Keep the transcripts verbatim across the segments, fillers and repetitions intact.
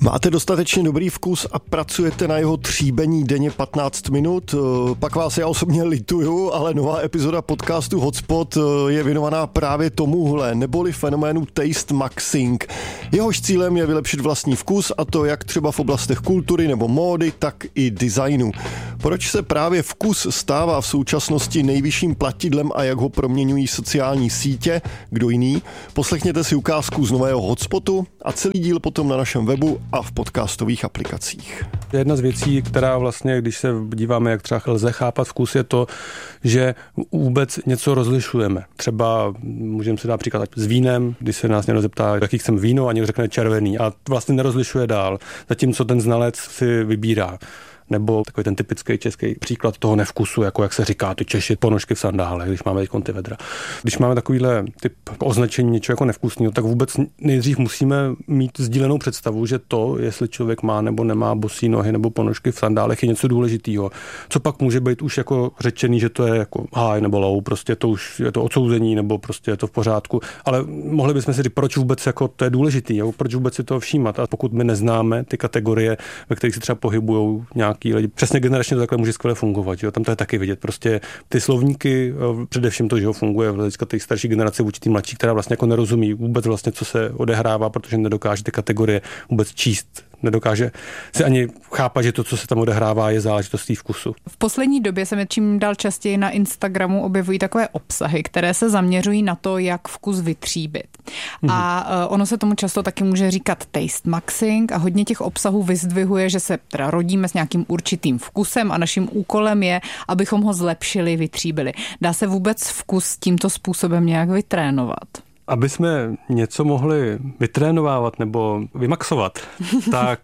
Máte dostatečně dobrý vkus a pracujete na jeho tříbení denně patnáct minut? Pak vás já osobně lituju, ale nová epizoda podcastu Hotspot je věnovaná právě tomuhle, neboli fenoménu taste maxing. Jehož cílem je vylepšit vlastní vkus, a to jak třeba v oblastech kultury nebo módy, tak i designu. Proč se právě vkus stává v současnosti nejvyšším platidlem a jak ho proměňují sociální sítě? Kdo jiný? Poslechněte si ukázku z nového Hotspotu a celý díl potom na našem webu a v podcastových aplikacích. Jedna z věcí, která vlastně, když se díváme, jak třeba lze chápat vkus, je to, že vůbec něco rozlišujeme. Třeba můžeme si dát příklad s vínem, když se nás někdo zeptá, jaký chceme víno, a někdo řekne červený a vlastně nerozlišuje dál, zatímco ten znalec si vybírá. Nebo takový ten typický český příklad toho nevkusu, jako jak se říká, ty Češi, ponožky v sandálech, když máme ty vedra. Když máme takovýhle typ označení něčeho jako nevkusného, tak vůbec nejdřív musíme mít sdílenou představu, že to, jestli člověk má nebo nemá bosí nohy nebo ponožky v sandálech, je něco důležitého. Co pak může být už jako řečený, že to je jako high nebo low, prostě to už je to odsouzení nebo prostě je to v pořádku, ale mohli bychom si říct, proč vůbec jako to je důležitý, jo? Proč vůbec si to všímat. A pokud my neznáme ty kategorie, ve kterých se třeba pohybujou nějak lidi. Přesně generačně to takhle může skvěle fungovat. Jo? Tam to je taky vidět. Prostě ty slovníky, především to, že ho funguje v té starší generaci vůči té mladší, která vlastně jako nerozumí vůbec vlastně, co se odehrává, protože nedokáže ty kategorie vůbec číst. Nedokáže si ani chápat, že to, co se tam odehrává, je záležitostí vkusu. V poslední době se mi čím dál častěji na Instagramu objevují takové obsahy, které se zaměřují na to, jak vkus vytříbit. Mhm. A ono se tomu často taky může říkat taste maxing a hodně těch obsahů vyzdvihuje, že se teda rodíme s nějakým určitým vkusem a naším úkolem je, abychom ho zlepšili, vytříbili. Dá se vůbec vkus tímto způsobem nějak vytrénovat? Aby jsme něco mohli vytrénovávat nebo vymaxovat, tak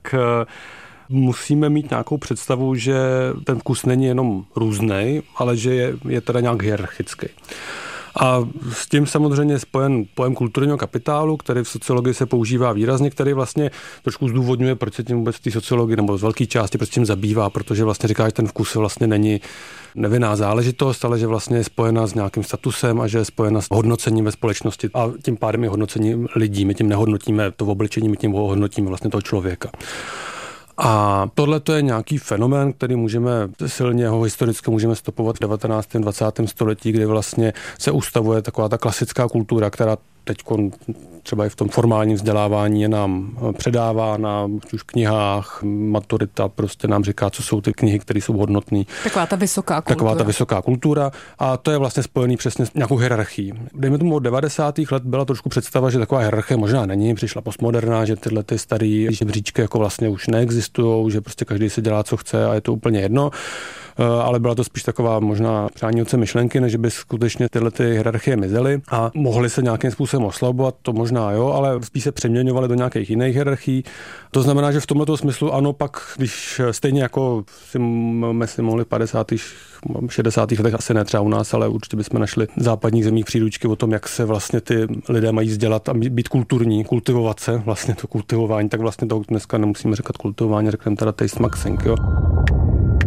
musíme mít nějakou představu, že ten vkus není jenom různej, ale že je, je teda nějak hierarchický. A s tím samozřejmě spojen pojem kulturního kapitálu, který v sociologii se používá výrazně, který vlastně trošku zdůvodňuje, proč se tím vůbec v té sociologii nebo z velké části proč tím zabývá, protože vlastně říká, že ten vkus vlastně není nevinná záležitost, ale že vlastně je spojena s nějakým statusem a že je spojena s hodnocením ve společnosti a tím pádem je hodnocením lidí. My tím nehodnotíme to obličení, my tím hodnotíme vlastně toho člověka. A tohle to je nějaký fenomén, který můžeme silně ho historicky můžeme stopovat v devatenáctém dvacátém století, kdy vlastně se ustavuje taková ta klasická kultura, která teď třeba i v tom formálním vzdělávání je nám předávána, už v knihách, maturita prostě nám říká, co jsou ty knihy, které jsou hodnotné. Taková ta vysoká kultura. Taková ta vysoká kultura a to je vlastně spojený přesně s nějakou hierarchií. Dejme tomu od devadesátých let byla trošku představa, že taková hierarchie možná není, přišla postmoderná, že tyhle ty staré žebříčky jako vlastně už neexistují, že prostě každý si dělá, co chce a je to úplně jedno. Ale byla to spíš taková možná přání otce myšlenky, než by skutečně tyhle ty hierarchie mizely a mohly se nějakým způsobem oslabovat, to možná jo, ale spíš se přeměňovaly do nějakých jiných hierarchií. To znamená, že v tomto smyslu ano, pak když stejně jako si, my si mohli v padesátých, šedesátých letech, asi ne třeba u nás, ale určitě bychom našli v západních zemích příručky o tom, jak se vlastně ty lidé mají vzdělat a být kulturní, kultivovat se, vlastně to kultivování, tak vlastně to dneska nemusíme říkat kultivování, řekneme teda taste maxing, jo.